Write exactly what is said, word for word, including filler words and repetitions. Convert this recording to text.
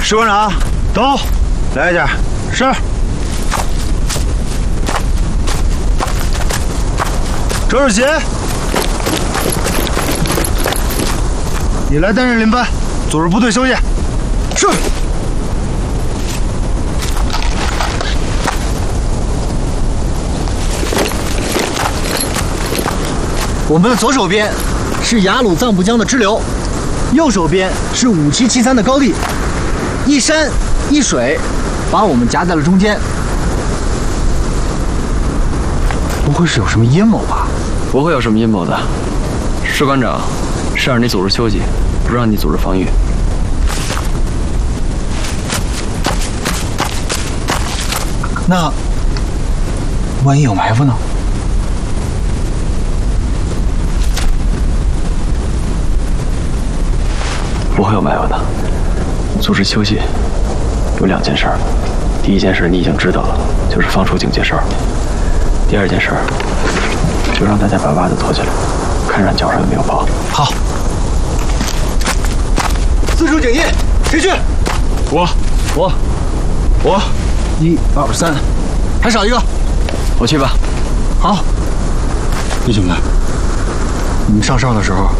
士官长，到，来一件。是。周世贤，你来担任领班，组织部队休息。是。 我们的左手边是雅鲁藏布江的支流，右手边是五七七三的高地，一山一水，把我们夹在了中间。不会是有什么阴谋吧？ 不会有什么阴谋的。士官长是让你组织休息，不让你组织防御。 那万一有埋伏呢？ 不会有埋伏的。组织休息有两件事儿，第一件事你已经知道了，就是放出警戒哨。第二件事就让大家把袜子脱下来，看看脚上有没有包。 好。四处警戒，谁去？ 我， 我， 我， 一二三，还少一个， 我去吧。 好。 弟兄们，你们上哨的时候